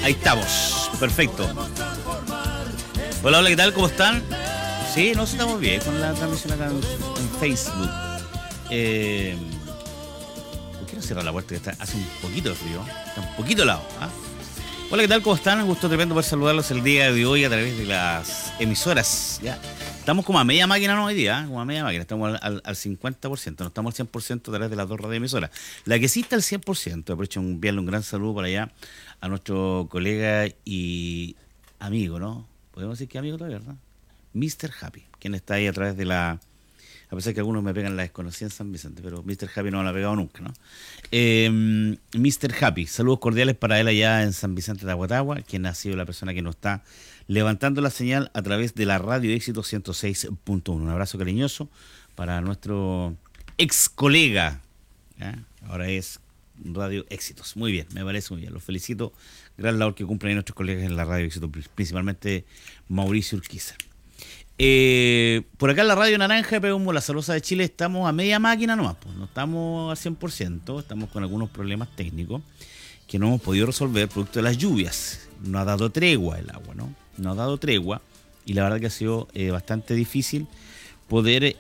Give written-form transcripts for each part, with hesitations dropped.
Ahí estamos, perfecto. Hola, hola, ¿qué tal? ¿Cómo están? Sí, nos estamos bien con la transmisión acá en Facebook. Quiero cerrar la puerta que hace un poquito de frío, está un poquito helado. ¿Ah? Hola, ¿qué tal? ¿Cómo están? Un gusto tremendo poder saludarlos el día de hoy a través de las emisoras. ¿Ya? Estamos como a media máquina, ¿no? Hoy día, como a media máquina, estamos al 50%, no estamos al 100% a través de las dos radioemisoras. La que sí está al 100%, aprovecho enviarle un gran saludo para allá a nuestro colega y amigo, ¿no? Podemos decir que amigo todavía, ¿verdad? Mr. Happy, quien está ahí a través de la... A pesar que algunos me pegan la desconocida en San Vicente, pero Mr. Happy no me la ha pegado nunca, ¿no? Mr. Happy, saludos cordiales para él allá en San Vicente de Aguatagua, quien ha sido la persona que nos está levantando la señal a través de la Radio Éxito 106.1. Un abrazo cariñoso para nuestro ex colega, ¿eh? Ahora es Radio Éxitos. Muy bien, me parece muy bien. Los felicito. Gran labor que cumplen nuestros colegas en la Radio Éxito, principalmente Mauricio Urquiza. Por acá en la Radio Naranja de Peumbo, la Sabrosa de Chile, estamos a media máquina nomás, pues, no estamos al 100%, estamos con algunos problemas técnicos que no hemos podido resolver producto de las lluvias. No ha dado tregua el agua, ¿no? No ha dado tregua y la verdad que ha sido bastante difícil poder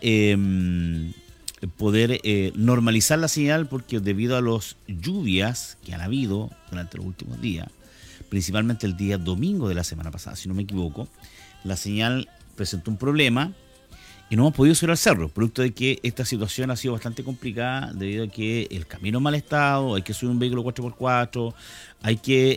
normalizar la señal, porque debido a las lluvias que han habido durante los últimos días, principalmente el día domingo de la semana pasada, si no me equivoco, la señal presentó un problema y no hemos podido subir al cerro, producto de que esta situación ha sido bastante complicada debido a que el camino en mal estado, hay que subir un vehículo 4x4, hay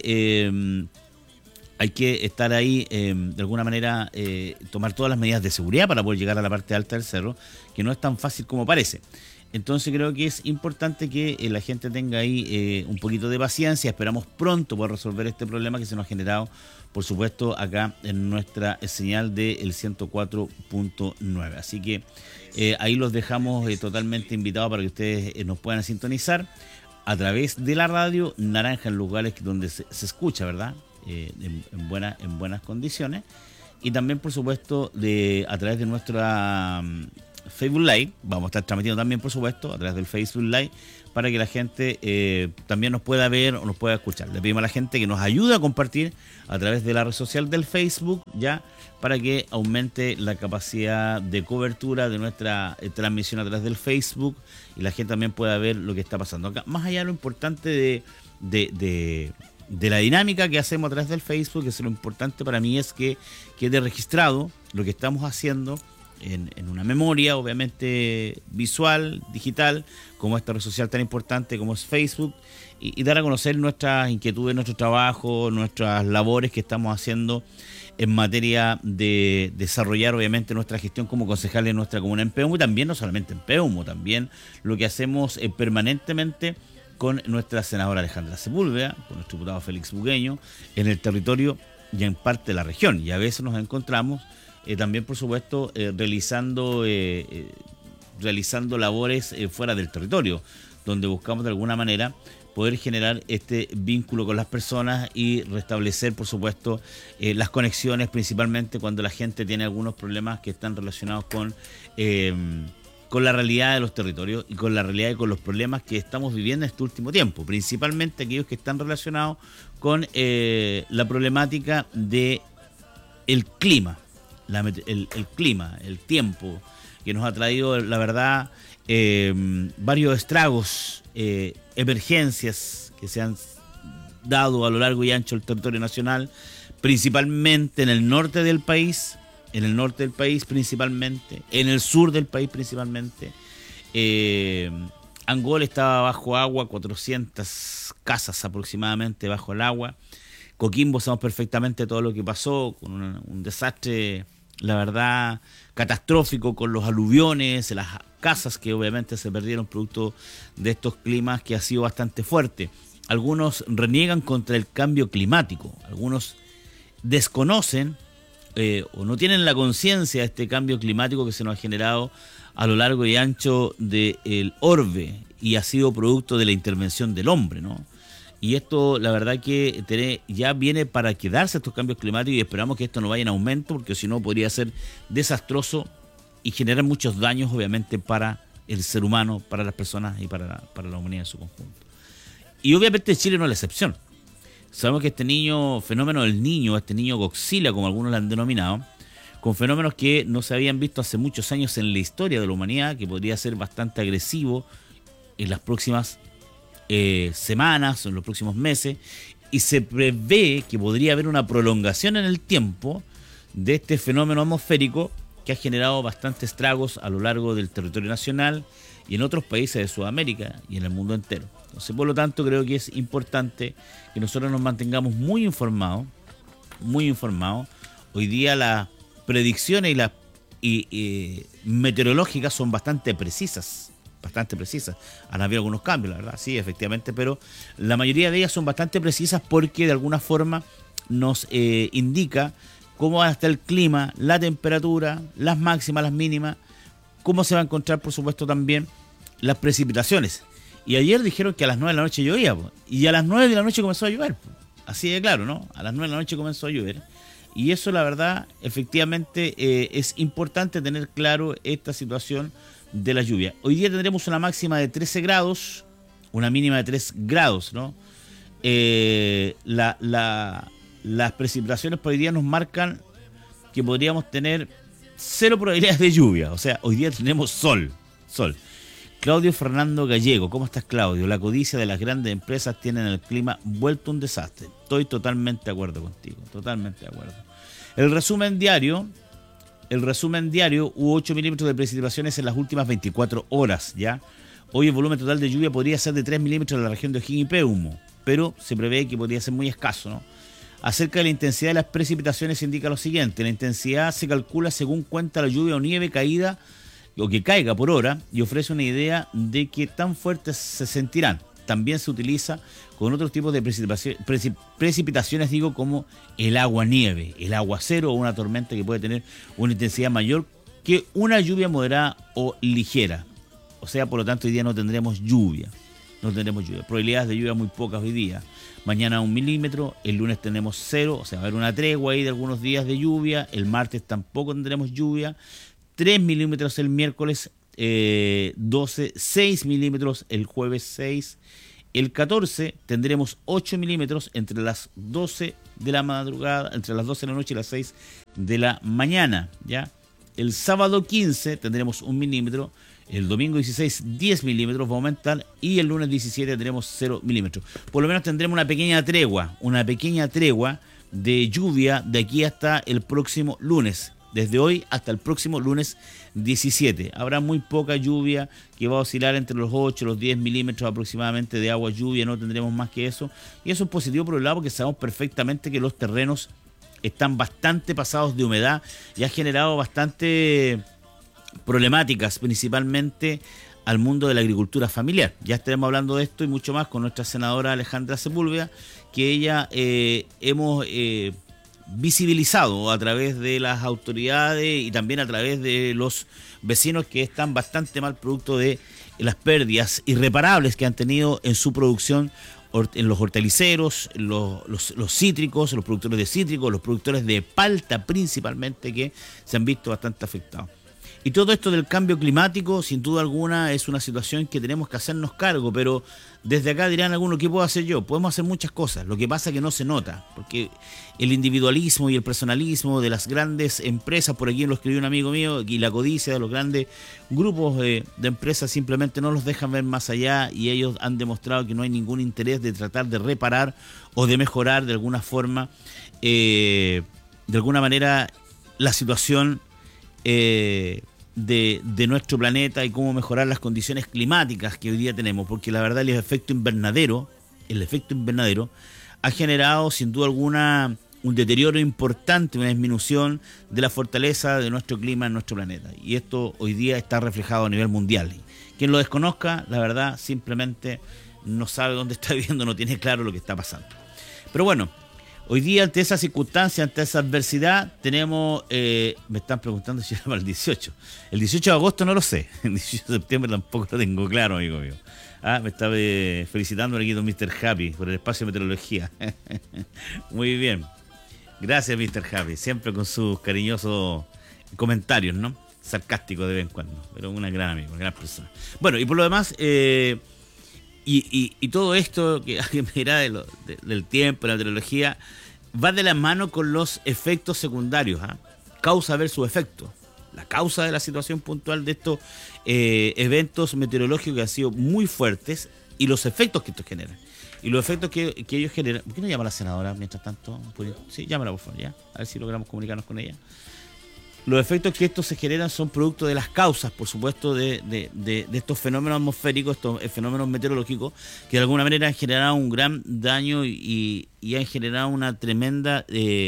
que estar ahí de alguna manera, tomar todas las medidas de seguridad para poder llegar a la parte alta del cerro, que no es tan fácil como parece. Entonces creo que es importante que la gente tenga ahí un poquito de paciencia. Esperamos pronto poder resolver este problema que se nos ha generado, por supuesto, acá en nuestra señal del 104.9. Así que ahí los dejamos totalmente invitados para que ustedes nos puedan sintonizar a través de la radio Naranja en lugares donde se escucha, ¿verdad? En buenas condiciones. Y también, por supuesto, a través de nuestra... Facebook Live, vamos a estar transmitiendo también, por supuesto, a través del Facebook Live, para que la gente también nos pueda ver o nos pueda escuchar. Le pedimos a la gente que nos ayude a compartir a través de la red social del Facebook, ya, para que aumente la capacidad de cobertura de nuestra transmisión a través del Facebook y la gente también pueda ver lo que está pasando acá. Más allá de lo importante de la dinámica que hacemos a través del Facebook, que es lo importante para mí es que quede registrado lo que estamos haciendo en una memoria, obviamente visual, digital, como esta red social tan importante como es Facebook, y dar a conocer nuestras inquietudes, nuestro trabajo, nuestras labores que estamos haciendo en materia de desarrollar obviamente nuestra gestión como concejales de nuestra comuna en Peumbo, y también no solamente en Peumbo, también lo que hacemos permanentemente con nuestra senadora Alejandra Sepúlveda, con nuestro diputado Félix Bugueño, en el territorio y en parte de la región, y a veces nos encontramos también, por supuesto, realizando labores fuera del territorio, donde buscamos de alguna manera poder generar este vínculo con las personas y restablecer, por supuesto, las conexiones, principalmente cuando la gente tiene algunos problemas que están relacionados con la realidad de los territorios y con la realidad y con los problemas que estamos viviendo en este último tiempo, principalmente aquellos que están relacionados con la problemática de el clima. El clima, el tiempo, que nos ha traído, la verdad, varios estragos, emergencias que se han dado a lo largo y ancho del territorio nacional, principalmente en el norte del país, principalmente, en el sur del país principalmente. Angol estaba bajo agua, 400 casas aproximadamente bajo el agua. Coquimbo sabemos perfectamente todo lo que pasó, con un desastre, la verdad, catastrófico, con los aluviones, las casas que obviamente se perdieron producto de estos climas que ha sido bastante fuerte. Algunos reniegan contra el cambio climático, algunos desconocen o no tienen la conciencia de este cambio climático que se nos ha generado a lo largo y ancho del orbe y ha sido producto de la intervención del hombre, ¿no? Y esto, la verdad que ya viene para quedarse estos cambios climáticos y esperamos que esto no vaya en aumento, porque si no podría ser desastroso y generar muchos daños, obviamente, para el ser humano, para las personas y para la humanidad en su conjunto. Y obviamente Chile no es la excepción. Sabemos que este niño, fenómeno del niño, este niño Godzilla, como algunos lo han denominado, con fenómenos que no se habían visto hace muchos años en la historia de la humanidad, que podría ser bastante agresivo en las próximas semanas o en los próximos meses, y se prevé que podría haber una prolongación en el tiempo de este fenómeno atmosférico que ha generado bastantes estragos a lo largo del territorio nacional y en otros países de Sudamérica y en el mundo entero. Entonces, por lo tanto, creo que es importante que nosotros nos mantengamos muy informados, muy informados. Hoy día las predicciones y las meteorológicas son bastante precisas. Bastante precisas. Han habido algunos cambios, la verdad, sí, efectivamente, pero la mayoría de ellas son bastante precisas porque de alguna forma nos indica cómo va a estar el clima, la temperatura, las máximas, las mínimas, cómo se va a encontrar, por supuesto, también las precipitaciones. Y ayer dijeron que a las 9 de la noche llovía, y a las 9 de la noche comenzó a llover. Así de claro, ¿no? A las 9 de la noche comenzó a llover. Y eso, la verdad, efectivamente, es importante tener claro esta situación de la lluvia. Hoy día tendremos una máxima de 13 grados, una mínima de 3 grados, ¿no? Las precipitaciones por hoy día nos marcan que podríamos tener 0 probabilidades de lluvia. O sea, hoy día tenemos sol. Claudio Fernando Gallego, ¿cómo estás, Claudio? La codicia de las grandes empresas tiene en el clima vuelto un desastre. Estoy totalmente de acuerdo contigo, totalmente de acuerdo. El resumen diario, hubo 8 milímetros de precipitaciones en las últimas 24 horas, ¿ya? Hoy el volumen total de lluvia podría ser de 3 milímetros en la región de O'Higgins y Peumo, pero se prevé que podría ser muy escaso, ¿no? Acerca de la intensidad de las precipitaciones se indica lo siguiente: la intensidad se calcula según cuenta la lluvia o nieve caída o que caiga por hora y ofrece una idea de qué tan fuertes se sentirán. También se utiliza con otros tipos de precipitaciones, como el agua-nieve, el aguacero o una tormenta que puede tener una intensidad mayor que una lluvia moderada o ligera. O sea, por lo tanto, hoy día no tendremos lluvia. Probabilidades de lluvia muy pocas hoy día. Mañana 1 milímetro, el lunes tenemos 0, o sea, va a haber una tregua ahí de algunos días de lluvia. El martes tampoco tendremos lluvia. 3 milímetros el miércoles, 6 milímetros el jueves 6. El 14 tendremos 8 milímetros entre las 12 de la madrugada, entre las 12 de la noche y las 6 de la mañana, ¿ya? El sábado 15 tendremos 1 milímetro. El domingo 16, 10 milímetros va a aumentar. Y el lunes 17 tendremos 0 milímetros. Por lo menos tendremos una pequeña tregua de lluvia de aquí hasta el próximo lunes. Desde hoy hasta el próximo lunes 17. Habrá muy poca lluvia que va a oscilar entre los 8 y los 10 milímetros aproximadamente de agua lluvia. No tendremos más que eso. Y eso es positivo por un lado porque sabemos perfectamente que los terrenos están bastante pasados de humedad y ha generado bastante problemáticas, principalmente al mundo de la agricultura familiar. Ya estaremos hablando de esto y mucho más con nuestra senadora Alejandra Sepúlveda, que ella hemos visibilizado a través de las autoridades y también a través de los vecinos que están bastante mal producto de las pérdidas irreparables que han tenido en su producción en los hortaliceros, los cítricos, los productores de cítricos, los productores de palta principalmente, que se han visto bastante afectados. Y todo esto del cambio climático, sin duda alguna, es una situación que tenemos que hacernos cargo, pero desde acá dirán algunos, ¿qué puedo hacer yo? Podemos hacer muchas cosas, lo que pasa es que no se nota, porque el individualismo y el personalismo de las grandes empresas, por aquí lo escribió un amigo mío, y la codicia de los grandes grupos de empresas simplemente no los dejan ver más allá, y ellos han demostrado que no hay ningún interés de tratar de reparar o de mejorar de alguna forma, de alguna manera, la situación de nuestro planeta y cómo mejorar las condiciones climáticas que hoy día tenemos, porque la verdad el efecto invernadero ha generado sin duda alguna un deterioro importante, una disminución de la fortaleza de nuestro clima en nuestro planeta, y esto hoy día está reflejado a nivel mundial. Quien lo desconozca, la verdad, simplemente no sabe dónde está viviendo, no tiene claro lo que está pasando. Pero bueno, hoy día, ante esa circunstancia, ante esa adversidad, tenemos, me están preguntando si era para el 18. El 18 de agosto no lo sé, el 18 de septiembre tampoco lo tengo claro, amigo mío. Me estaba felicitando aquí don Mr. Happy por el espacio de meteorología. Muy bien. Gracias, Mr. Happy, siempre con sus cariñosos comentarios, ¿no? Sarcásticos de vez en cuando, pero una gran amiga, una gran persona. Bueno, y por lo demás, Y todo esto que alguien me dirá del tiempo, la meteorología, va de la mano con los efectos secundarios, ¿ah? Causa versus efecto. La causa de la situación puntual de estos eventos meteorológicos que han sido muy fuertes y los efectos que estos generan. Y los efectos que ellos generan. ¿Por qué no llama a la senadora mientras tanto? Sí, llámala por favor, ya. A ver si logramos comunicarnos con ella. Los efectos que estos se generan son producto de las causas, por supuesto, de estos fenómenos atmosféricos, estos fenómenos meteorológicos, que de alguna manera han generado un gran daño y han generado una tremenda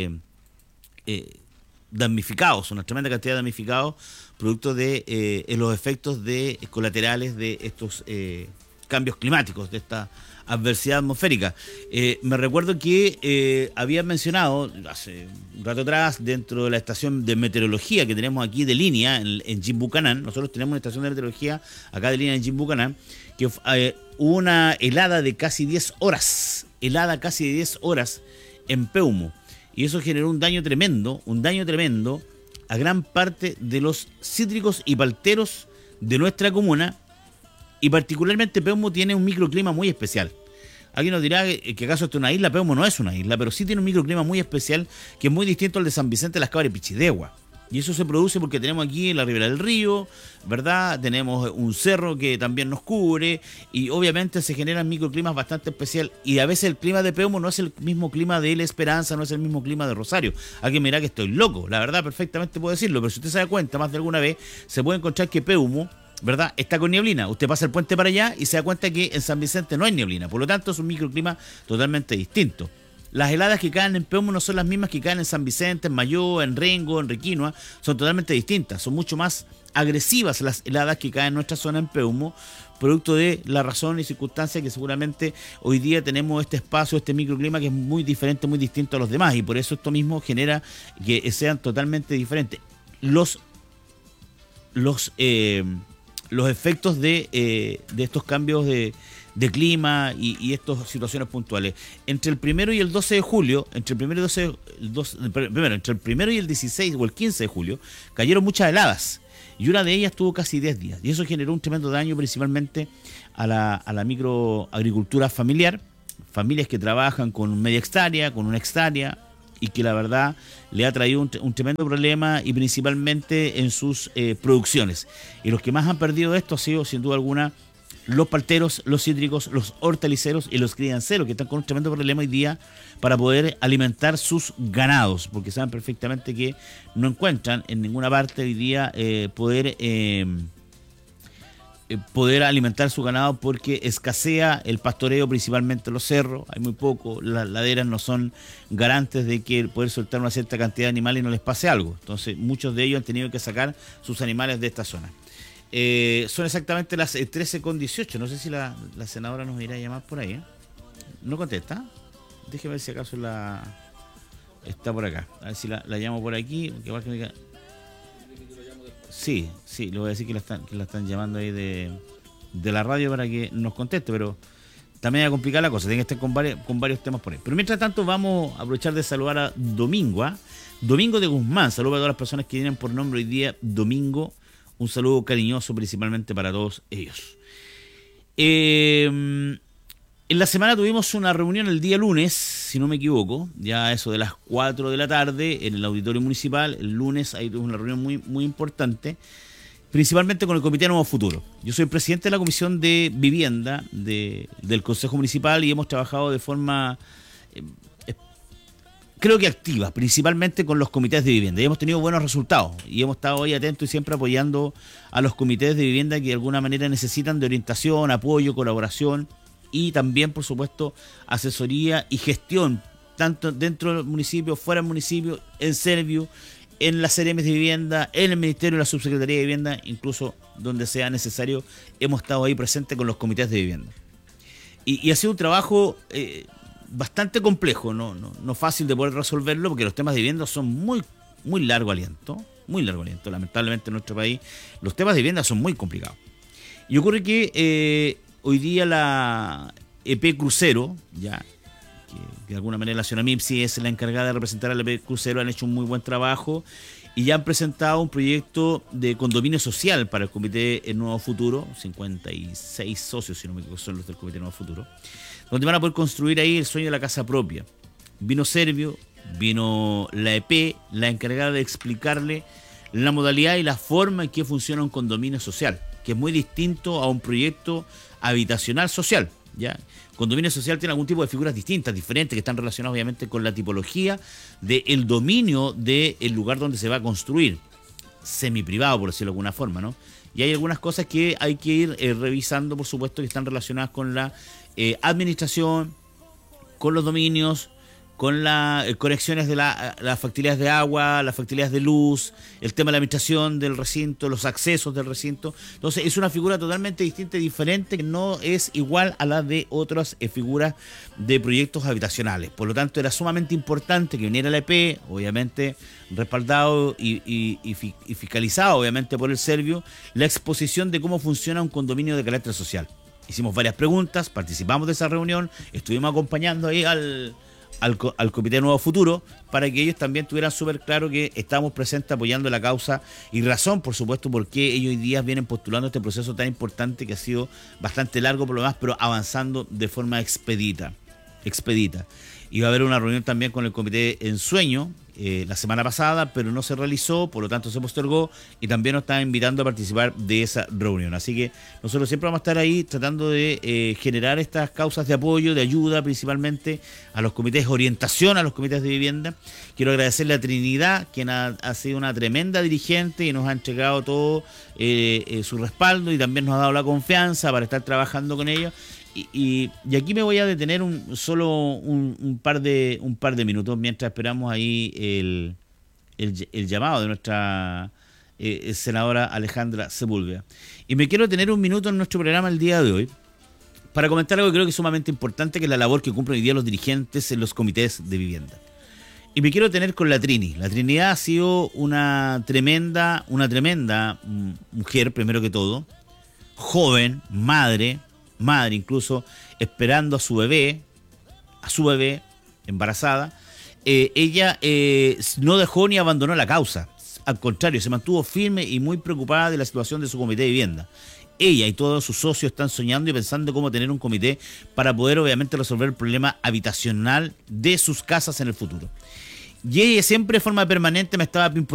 damnificados, una tremenda cantidad de damnificados, producto de los efectos colaterales de estos cambios climáticos, de esta adversidad atmosférica. Me recuerdo que habían mencionado hace un rato atrás, dentro de la estación de meteorología que tenemos aquí de línea en Jimbucanán, nosotros tenemos una estación de meteorología acá de línea en Jimbucanán, que hubo una helada de casi 10 horas, en Peumo. Y eso generó un daño tremendo a gran parte de los cítricos y palteros de nuestra comuna. Y particularmente Peumo tiene un microclima muy especial. Alguien nos dirá que acaso esto es una isla. Peumo no es una isla, pero sí tiene un microclima muy especial que es muy distinto al de San Vicente de las Cabras y Pichidegua. Y eso se produce porque tenemos aquí en la ribera del río, ¿verdad? Tenemos un cerro que también nos cubre y obviamente se generan microclimas bastante especiales. Y a veces el clima de Peumo no es el mismo clima de La Esperanza, no es el mismo clima de Rosario. Alguien me dirá que estoy loco, la verdad perfectamente puedo decirlo, pero si usted se da cuenta más de alguna vez, se puede encontrar que Peumo, ¿verdad?, está con nieblina. Usted pasa el puente para allá y se da cuenta que en San Vicente no hay nieblina. Por lo tanto, es un microclima totalmente distinto. Las heladas que caen en Peumo no son las mismas que caen en San Vicente, en Mayó, en Rengo, en Requinoa. Son totalmente distintas. Son mucho más agresivas las heladas que caen en nuestra zona en Peumo, producto de la razón y circunstancia que seguramente hoy día tenemos este espacio, este microclima que es muy diferente, muy distinto a los demás. Y por eso esto mismo genera que sean totalmente diferentes. Los efectos de estos cambios de clima y estas situaciones puntuales. Entre el 1 y el 12 de julio, entre el 1 y el 16 o el 15 de julio, cayeron muchas heladas. Y una de ellas tuvo casi 10 días. Y eso generó un tremendo daño principalmente a la microagricultura familiar. Familias que trabajan con media hectárea, con una hectárea, y que la verdad le ha traído un tremendo problema y principalmente en sus producciones. Y los que más han perdido esto ha sido sin duda alguna los palteros, los cítricos, los hortaliceros y los crianceros, que están con un tremendo problema hoy día para poder alimentar sus ganados, porque saben perfectamente que no encuentran en ninguna parte hoy día poder alimentar su ganado, porque escasea el pastoreo, principalmente los cerros, hay muy poco, las laderas no son garantes de que poder soltar una cierta cantidad de animales y no les pase algo. Entonces muchos de ellos han tenido que sacar sus animales de esta zona. Son exactamente las 13:18. No sé si la senadora nos irá a llamar por ahí, ¿eh? ¿No contesta? Déjeme ver si acaso está por acá. A ver si la llamo por aquí. Sí, le voy a decir que la están llamando ahí de la radio para que nos conteste, pero también va a complicar la cosa, tiene que estar con varios temas por ahí. Pero mientras tanto vamos a aprovechar de saludar a Domingo, Domingo de Guzmán. Saludos a todas las personas que tienen por nombre hoy día Domingo. Un saludo cariñoso principalmente para todos ellos. En la semana tuvimos una reunión el día lunes, si no me equivoco, ya eso de las 4 de la tarde en el auditorio municipal. El lunes ahí tuvimos una reunión muy, muy importante, principalmente con el Comité Nuevo Futuro. Yo soy presidente de la Comisión de Vivienda del Consejo Municipal y hemos trabajado de forma, creo que activa, principalmente con los comités de vivienda. Y hemos tenido buenos resultados y hemos estado ahí atentos y siempre apoyando a los comités de vivienda que de alguna manera necesitan de orientación, apoyo, colaboración y también, por supuesto, asesoría y gestión, tanto dentro del municipio, fuera del municipio, en Servio, en las CRM de vivienda, en el Ministerio de la Subsecretaría de Vivienda, incluso donde sea necesario, hemos estado ahí presentes con los comités de vivienda. Y ha sido un trabajo bastante complejo, no fácil de poder resolverlo, porque los temas de vivienda son muy, muy largo aliento. Lamentablemente en nuestro país los temas de vivienda son muy complicados. Y ocurre que hoy día la EP Crucero, ya que de alguna manera la señora Mipsi es la encargada de representar al EP Crucero, han hecho un muy buen trabajo y ya han presentado un proyecto de condominio social para el Comité Nuevo Futuro, 56 socios, si no me equivoco, son los del Comité Nuevo Futuro, donde van a poder construir ahí el sueño de la casa propia. Vino Servio, vino la EP, la encargada de explicarle la modalidad y la forma en que funciona un condominio social, que es muy distinto a un proyecto habitacional social, ¿ya? Condominio social tiene algún tipo de figuras distintas, diferentes, que están relacionadas obviamente con la tipología del dominio del lugar donde se va a construir, semiprivado, por decirlo de alguna forma, ¿no? Y hay algunas cosas que hay que ir revisando, por supuesto, que están relacionadas con la administración, con los dominios, con las conexiones de las facilidades de agua, las facilidades de luz, el tema de la administración del recinto, los accesos del recinto. Entonces es una figura totalmente distinta y diferente, que no es igual a la de otras figuras de proyectos habitacionales. Por lo tanto, era sumamente importante que viniera la EP, obviamente respaldado y fiscalizado obviamente por el Servio, la exposición de cómo funciona un condominio de carácter social. Hicimos varias preguntas, participamos de esa reunión, estuvimos acompañando ahí al Comité Nuevo Futuro, para que ellos también tuvieran súper claro que estamos presentes apoyando la causa y razón, por supuesto, por qué ellos hoy día vienen postulando este proceso tan importante que ha sido bastante largo por lo demás, pero avanzando de forma expedita. Y va a haber una reunión también con el Comité Ensueño la semana pasada, pero no se realizó, por lo tanto se postergó y también nos están invitando a participar de esa reunión. Así que nosotros siempre vamos a estar ahí tratando de generar estas causas de apoyo, de ayuda principalmente a los comités de orientación, a los comités de vivienda. Quiero agradecerle a Trinidad, quien ha sido una tremenda dirigente y nos ha entregado todo su respaldo y también nos ha dado la confianza para estar trabajando con ellos. Y aquí me voy a detener solo un par de minutos mientras esperamos ahí el llamado de nuestra senadora Alejandra Sepúlveda. Y me quiero detener un minuto en nuestro programa el día de hoy para comentar algo que creo que es sumamente importante, que es la labor que cumplen hoy día los dirigentes en los comités de vivienda. Y me quiero detener con la Trini. La Trinidad ha sido una tremenda mujer, primero que todo, joven, madre incluso, esperando a su bebé embarazada. Ella no dejó ni abandonó la causa, al contrario, se mantuvo firme y muy preocupada de la situación de su comité de vivienda. Ella y todos sus socios están soñando y pensando cómo tener un comité para poder obviamente resolver el problema habitacional de sus casas en el futuro. Y ella siempre de forma permanente me estaba